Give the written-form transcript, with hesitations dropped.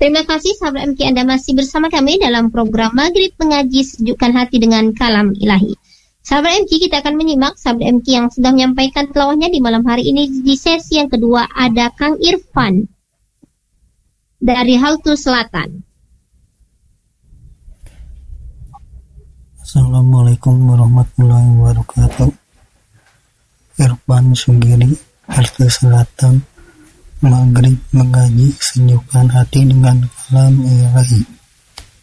Terima kasih sahabat MK, Anda masih bersama kami dalam program Maghrib Mengaji Sejukkan Hati dengan Kalam Ilahi. Sahabat MK, kita akan menyimak sahabat MK yang sudah menyampaikan tilawahnya di malam hari ini. Di sesi yang kedua ada Kang Irfan dari Haltu Selatan. Assalamualaikum warahmatullahi wabarakatuh. Irfan Sugiri, Haltu Selatan. Maghrib Mengaji Sejukkan Hati dengan Kalam Ilahi.